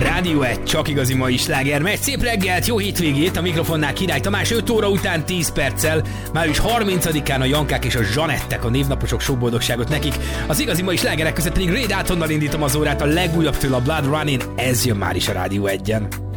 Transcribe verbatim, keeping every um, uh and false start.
Rádió egy csak igazi mai sláger megy. Szép reggelt, jó hétvégét, a mikrofonnál Király Tamás öt óra után tíz perccel. május harmincadikán a Jankák és a Zsanettek, a névnaposok sok boldogságot nekik. Az igazi mai slágerek között pedig Ray Daltonnal indítom az órát, a legújabb tőle a Blood Running, ez jön már is a Rádió egyen.